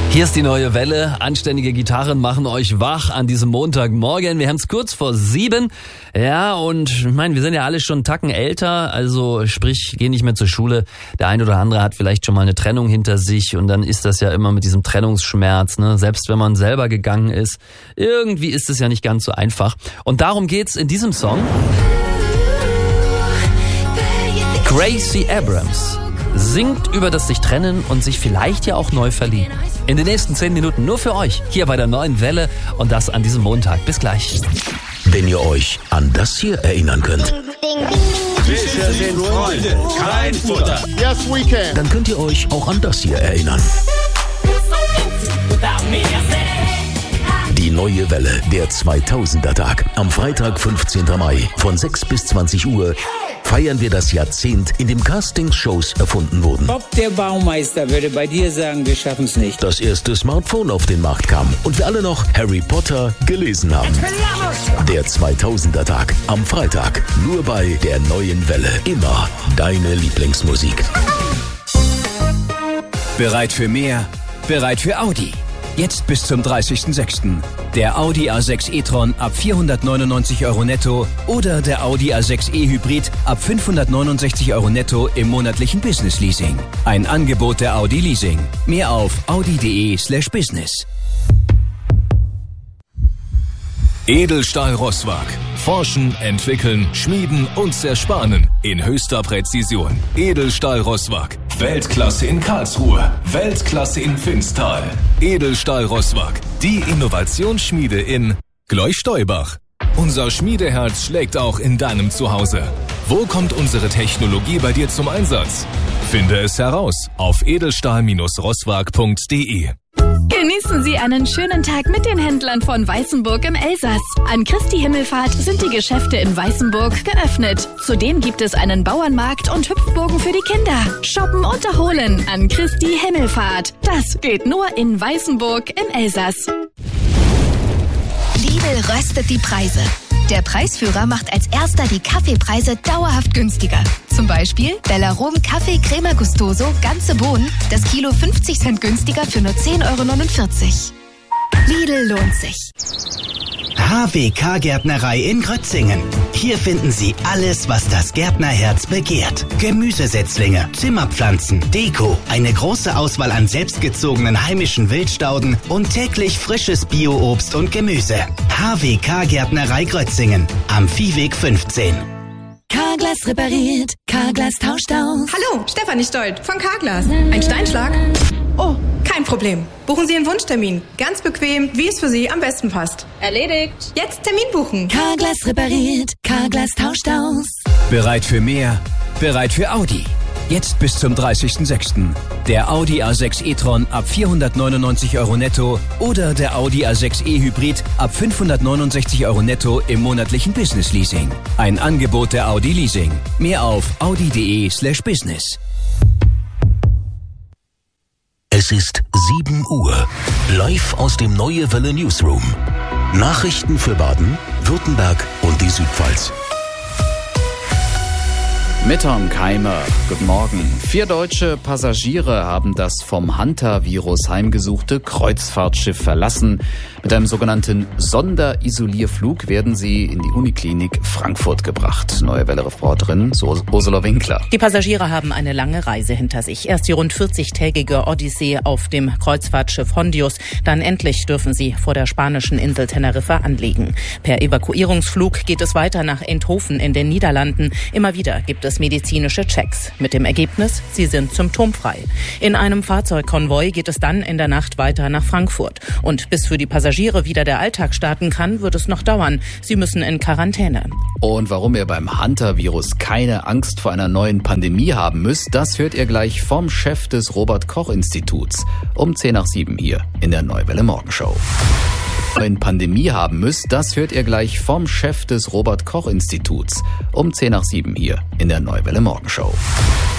Hier ist die neue Welle. Anständige Gitarren machen euch wach an diesem Montagmorgen. Wir haben es kurz vor 7. Ja, und ich meine, wir sind ja alle schon einen Tacken älter. Also sprich, gehen nicht mehr zur Schule. Der ein oder andere hat vielleicht schon mal eine Trennung hinter sich. Und dann ist das ja immer mit diesem Trennungsschmerz, ne? Selbst wenn man selber gegangen ist. Irgendwie ist es ja nicht ganz so einfach. Und darum geht's in diesem Song. Gracie Abrams singt über das sich trennen und sich vielleicht ja auch neu verlieben. In den nächsten 10 Minuten nur für euch, hier bei der neuen Welle und das an diesem Montag. Bis gleich. Wenn ihr euch an das hier erinnern könnt, Wir sind Freunde, kein Futter. Yes, we can. dann könnt ihr euch auch an das hier erinnern. Die neue Welle, der 2000er-Tag. Am Freitag, 15. Mai, von 6 bis 20 Uhr feiern wir das Jahrzehnt, in dem Castingshows erfunden wurden. Bob, der Baumeister, würde bei dir sagen, wir schaffen es nicht. Das erste Smartphone auf den Markt kam und wir alle noch Harry Potter gelesen haben. Der 2000er-Tag am Freitag, nur bei der neuen Welle. Immer deine Lieblingsmusik. Bereit für mehr? Bereit für Audi. Jetzt bis zum 30.06. Der Audi A6 e-tron ab 499 € netto oder der Audi A6 e-Hybrid ab 569 € netto im monatlichen Business-Leasing. Ein Angebot der Audi Leasing. Mehr auf audi.de/business. Edelstahl Rosswag. Forschen, entwickeln, schmieden und zersparen in höchster Präzision. Edelstahl Rosswag. Weltklasse in Karlsruhe. Weltklasse in Finstal. Edelstahl Rosswag. Die Innovationsschmiede in Gleuch-Steubach. Unser Schmiedeherz schlägt auch in deinem Zuhause. Wo kommt unsere Technologie bei dir zum Einsatz? Finde es heraus auf edelstahl-rosswag.de. Genießen Sie einen schönen Tag mit den Händlern von Weißenburg im Elsass. An Christi Himmelfahrt sind die Geschäfte in Weißenburg geöffnet. Zudem gibt es einen Bauernmarkt und Hüpfburgen für die Kinder. Shoppen und erholen an Christi Himmelfahrt. Das geht nur in Weißenburg im Elsass. Lidl röstet die Preise. Der Preisführer macht als erster die Kaffeepreise dauerhaft günstiger. Zum Beispiel Bellarom Kaffee Crema Gustoso, ganze Bohnen, das Kilo 50 Cent günstiger für nur 10,49 €. Lidl lohnt sich. HWK Gärtnerei in Grötzingen. Hier finden Sie alles, was das Gärtnerherz begehrt. Gemüsesetzlinge, Zimmerpflanzen, Deko, eine große Auswahl an selbstgezogenen heimischen Wildstauden und täglich frisches Bio-Obst und Gemüse. HWK Gärtnerei Grötzingen am Viehweg 15. Carglass repariert, Carglass tauscht aus. Hallo, Stefanie Stolt von Carglass. Ein Steinschlag? Oh, kein Problem. Buchen Sie Ihren Wunschtermin. Ganz bequem, wie es für Sie am besten passt. Erledigt. Jetzt Termin buchen. Carglass repariert, Carglass tauscht aus. Bereit für mehr? Bereit für Audi. Jetzt bis zum 30.06. Der Audi A6 e-tron ab 499 € netto oder der Audi A6 e-Hybrid ab 569 € netto im monatlichen Business-Leasing. Ein Angebot der Audi Leasing. Mehr auf audi.de/business. Es ist 7 Uhr. Live aus dem Neue Welle Newsroom. Nachrichten für Baden, Württemberg und die Südpfalz. Mit Tom Keimer. Guten Morgen. 4 deutsche Passagiere haben das vom Hunter-Virus heimgesuchte Kreuzfahrtschiff verlassen. Mit einem sogenannten Sonderisolierflug werden sie in die Uniklinik Frankfurt gebracht. Neue Welle-Reporterin Ursula Winkler. Die Passagiere haben eine lange Reise hinter sich. Erst die rund 40-tägige Odyssee auf dem Kreuzfahrtschiff Hondius. Dann endlich dürfen sie vor der spanischen Insel Teneriffa anlegen. Per Evakuierungsflug geht es weiter nach Eindhoven in den Niederlanden. Immer wieder gibt es medizinische Checks. Mit dem Ergebnis, sie sind symptomfrei. In einem Fahrzeugkonvoi geht es dann in der Nacht weiter nach Frankfurt. Und bis für die Passagiere wieder der Alltag starten kann, wird es noch dauern. Sie müssen in Quarantäne. Und warum ihr beim Hunter-Virus keine Angst vor einer neuen Pandemie haben müsst, das hört ihr gleich vom Chef des Robert-Koch-Instituts. Um 7:10 hier in der Neue Welle Morgenshow. Pandemie haben müsst, das hört ihr gleich vom Chef des Robert-Koch-Instituts. Um 7:10 hier in der Neue Welle Morgenshow.